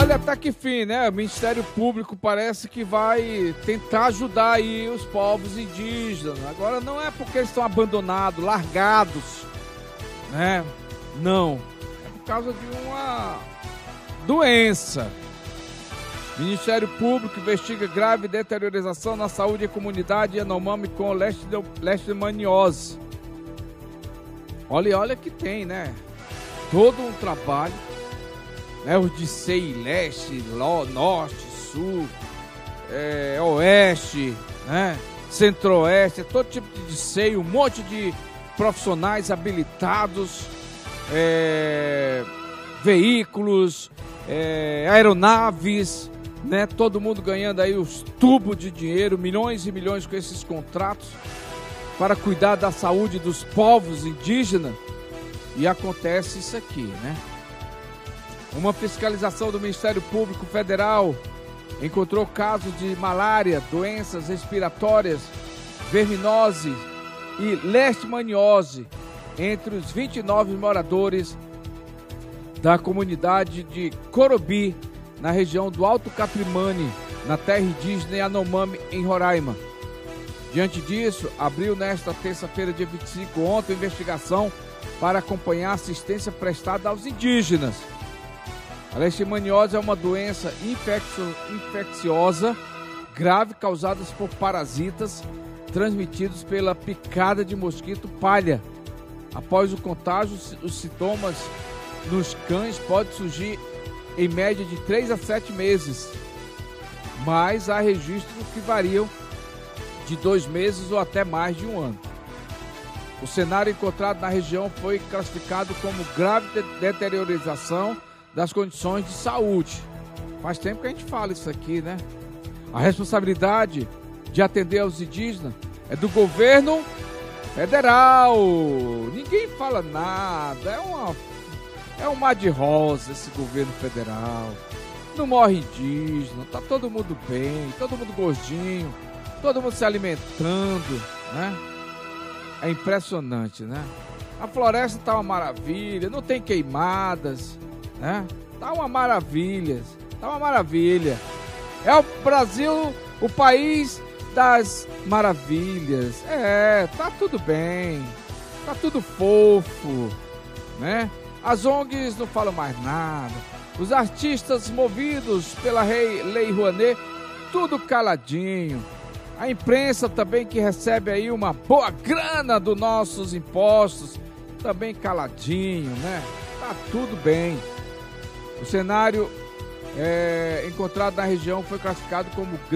Olha, até que fim, né? O Ministério Público parece que vai tentar ajudar aí os povos indígenas. Agora não é porque eles estão abandonados, largados, né? Não. É por causa de uma doença. O Ministério Público investiga grave deteriorização na saúde da comunidade Yanomami com leishmaniose. Olha que tem, né? Todo um trabalho, né? Os de SEI, leste, norte, sul, oeste, né? Centro-oeste, todo tipo de SEI, um monte de profissionais habilitados, veículos, aeronaves, né? Todo mundo ganhando aí os tubos de dinheiro, milhões e milhões com esses contratos para cuidar da saúde dos povos indígenas. E acontece isso aqui, né? Uma fiscalização do Ministério Público Federal encontrou casos de malária, doenças respiratórias, verminose e leishmaniose entre os 29 moradores da comunidade de Corobi, na região do Alto Caprimane, na terra indígena Yanomami, em Roraima. Diante disso, abriu nesta terça-feira, dia 25, ontem, a investigação para acompanhar a assistência prestada aos indígenas. A leishmaniose é uma doença infecciosa grave causada por parasitas transmitidos pela picada de mosquito palha. Após o contágio, os sintomas nos cães podem surgir em média de 3 a 7 meses, mas há registros que variam de 2 meses ou até mais de 1 ano. O cenário encontrado na região foi classificado como grave deteriorização das condições de saúde. Faz tempo que a gente fala isso aqui, né? A responsabilidade de atender aos indígenas é do governo federal. Ninguém fala nada. É um mar de rosa esse governo federal. Não morre indígena, tá todo mundo bem, todo mundo gordinho, todo mundo se alimentando, né? É impressionante, né? A floresta tá uma maravilha, não tem queimadas, né? Tá uma maravilha, É o Brasil, o país das maravilhas. Tá tudo bem, tá tudo fofo, né? As ONGs não falam mais nada. Os artistas movidos pela Lei Rouanet, tudo caladinho. A imprensa também, que recebe aí uma boa grana dos nossos impostos, também caladinho, né? Tá tudo bem. O cenário encontrado na região foi classificado como